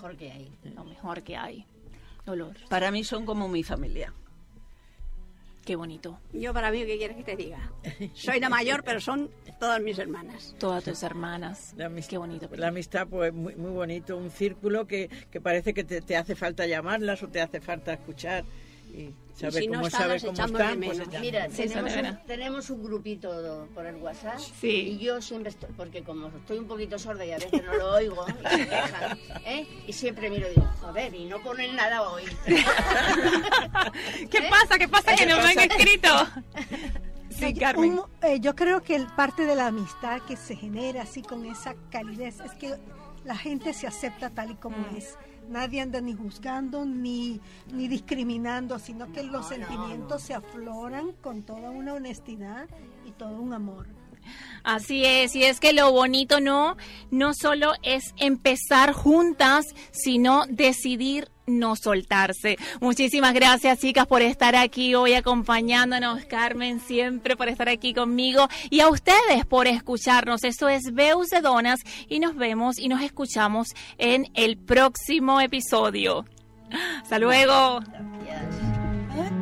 mejor que hay. Lo mejor que hay. Dolores. Para mí son como mi familia. Qué bonito. Yo para mí, ¿qué quieres que te diga? Soy la mayor, pero son todas mis hermanas. Todas tus hermanas. Qué bonito. La amistad, pues muy, muy bonito. Un círculo que parece que te hace falta llamarlas o te hace falta escuchar. Y saber si no cómo, están, saber las cómo echamos están. de Pues, menos. Mira, Sí, tenemos un grupito por el WhatsApp. Sí. Y yo siempre estoy, porque como estoy un poquito sorda y a veces no lo oigo, y se quejan, y siempre miro y digo, joder, y no ponen nada hoy. ¿Qué pasa? ¿Qué pasa que no me han escrito? Sí, Carmen. Yo creo que parte de la amistad que se genera así con esa calidez es que la gente se acepta tal y como es. Nadie anda ni juzgando ni discriminando, sino que los sentimientos se afloran con toda una honestidad y todo un amor. Así es, y es que lo bonito no solo es empezar juntas, sino decidir no soltarse. Muchísimas gracias, chicas, por estar aquí hoy acompañándonos. Carmen, siempre por estar aquí conmigo, y a ustedes por escucharnos. Esto es Veus de Donas, y nos vemos y nos escuchamos en el próximo episodio. Hasta luego.